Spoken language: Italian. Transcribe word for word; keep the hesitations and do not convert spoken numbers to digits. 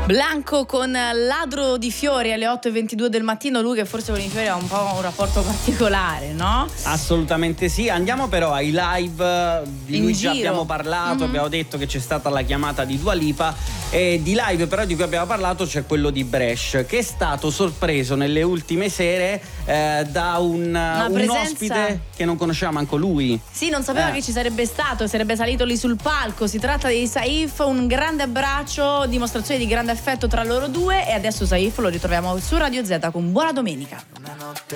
Blanco con Ladro di fiori alle otto e ventidue del mattino. Lui che forse con i fiori ha un po' un rapporto particolare, no? Assolutamente sì. Andiamo però ai live di In cui giro. già abbiamo parlato. Mm-hmm. Abbiamo detto che c'è stata la chiamata di Dua Lipa, e di live però di cui abbiamo parlato c'è quello di Brescia, che è stato sorpreso nelle ultime sere eh, da un, un presenza... ospite che non conosceva manco lui. Sì, non sapeva Eh. che ci sarebbe stato, sarebbe salito lì sul palco. Si tratta di Saif, un grande abbraccio, dimostrazione di grande affetto tra loro due, e adesso Saif lo ritroviamo su Radio Z con Buona Domenica.